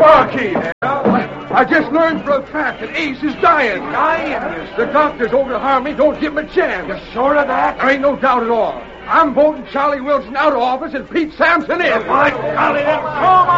barkeep. I just learned for a fact that Ace is dying. Dying? Yes. The doctors over to Harmony don't give him a chance. You're sure of that? There ain't no doubt at all. I'm voting Charlie Wilson out of office and Pete Sampson in. By golly, then throw him out.